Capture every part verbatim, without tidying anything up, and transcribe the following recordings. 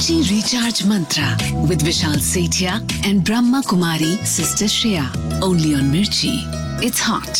Mirchi Recharge Mantra with Vishal Sethia and Brahma Kumari Sister Shreya. Only on Mirchi. It's hot.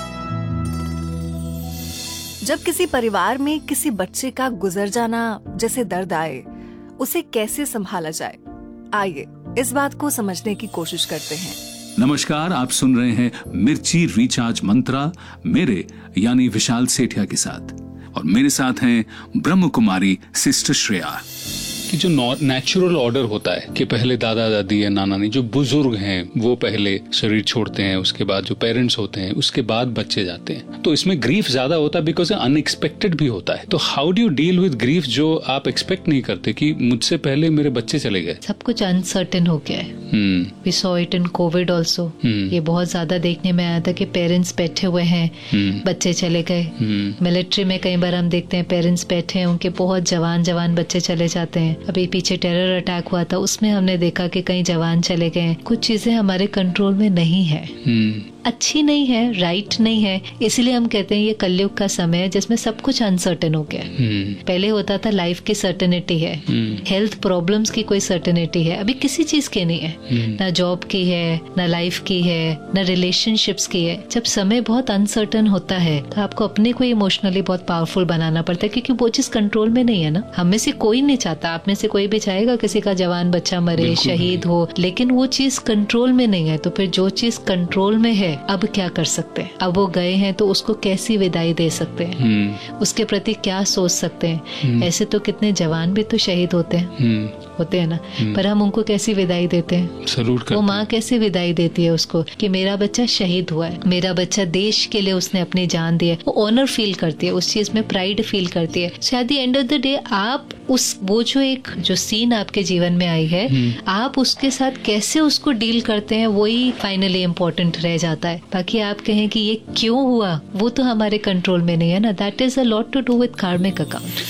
जब किसी परिवार में किसी बच्चे का गुजर जाना जैसे दर्द आए, उसे कैसे संभाला जाए, आइए इस बात को समझने की कोशिश करते हैं। नमस्कार, आप सुन रहे हैं मिर्ची रिचार्ज मंत्रा मेरे यानी विशाल सेठिया के साथ, और मेरे साथ हैं ब्रह्म कुमारी सिस्टर श्रेया। कि जो नेचुरल ऑर्डर होता है कि पहले दादा दादी या नाना नानी जो बुजुर्ग हैं वो पहले शरीर छोड़ते हैं, उसके बाद जो पेरेंट्स होते हैं, उसके बाद बच्चे जाते हैं, तो इसमें ग्रीफ ज्यादा होता है बिकॉज अनएक्सपेक्टेड भी होता है। तो how do you deal with grief जो आप एक्सपेक्ट नहीं करते कि मुझसे पहले मेरे बच्चे चले गए? सब कुछ अनसर्टेन हो गया है। We saw it in Covid also. ये बहुत ज्यादा देखने में आया था कि पेरेंट्स बैठे हुए हैं, बच्चे चले गए। मिलिट्री में कई बार हम देखते हैं पेरेंट्स बैठे हैं, उनके बहुत जवान जवान बच्चे चले जाते हैं। अभी पीछे टेरर अटैक हुआ था, उसमें हमने देखा कि कई जवान चले गए। कुछ चीजें हमारे कंट्रोल में नहीं है, अच्छी नहीं है, राइट नहीं है। इसलिए हम कहते हैं ये कलयुग का समय है जिसमें सब कुछ अनसर्टेन हो गया। पहले होता था लाइफ की सर्टेनिटी है, हेल्थ प्रॉब्लम्स की कोई सर्टेनिटी है, अभी किसी चीज की नहीं है, ना जॉब की है, ना लाइफ की है, ना रिलेशनशिप्स की है। जब समय बहुत अनसर्टेन होता है तो आपको अपने को इमोशनली बहुत पावरफुल बनाना पड़ता है, क्योंकि वो चीज कंट्रोल में नहीं है ना। हम में से कोई नहीं चाहता, आप में से कोई भी चाहेगा किसी का जवान बच्चा मरे, शहीद हो, लेकिन वो चीज कंट्रोल में नहीं है। तो फिर जो चीज कंट्रोल में है, अब क्या कर सकते हैं? अब वो गए हैं तो उसको कैसी विदाई दे सकते हैं, उसके प्रति क्या सोच सकते हैं? ऐसे तो कितने जवान भी तो शहीद होते हैं होते हैं ना, पर हम उनको कैसी विदाई देते हैं? जरूर वो माँ कैसे विदाई देती है उसको कि मेरा बच्चा शहीद हुआ है, मेरा बच्चा देश के लिए उसने अपनी जान दी है। वो ऑनर फील करती है, उस चीज में प्राइड फील करती है। सो at the end of the day आप उस वो जो एक जो सीन आपके जीवन में आई है, आप उसके साथ कैसे उसको डील करते हैं, वही फाइनली इम्पोर्टेंट रह जाता है। बाकी आप कहें कि ये क्यों हुआ, वो तो हमारे कंट्रोल में नहीं है ना। That is a lot to do with कार्मिक account.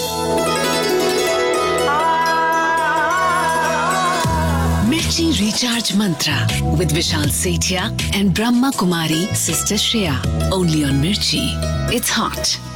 Mirchi Recharge Mantra with Vishal Sethia and Brahma Kumari Sister Shreya. Only on Mirchi. It's hot.